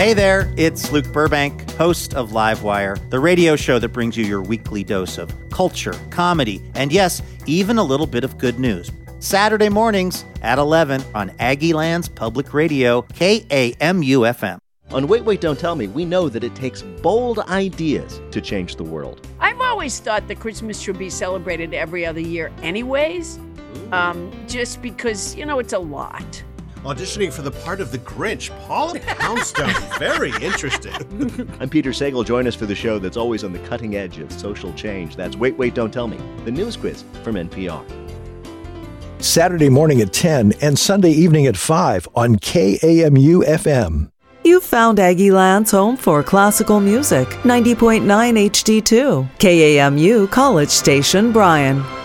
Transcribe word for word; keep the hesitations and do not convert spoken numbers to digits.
Hey there, it's Luke Burbank, host of Livewire, the radio show that brings you your weekly dose of culture, comedy, and yes, even a little bit of good news. Saturday mornings at eleven on Aggieland's Public Radio, K A M U F M. On Wait, Wait, Don't Tell Me, we know that it takes bold ideas to change the world. I've always thought that Christmas should be celebrated every other year anyways, um, just because, you know, it's a lot. Auditioning for the part of the Grinch, Paula Poundstone. Very interesting. I'm Peter Sagal. Join us for the show that's always on the cutting edge of social change. That's Wait, Wait, Don't Tell Me, the news quiz from N P R. Saturday morning at ten and Sunday evening at five on K A M U F M. You've found Aggieland's home for classical music, ninety point nine H D two, K A M U College Station, Bryan.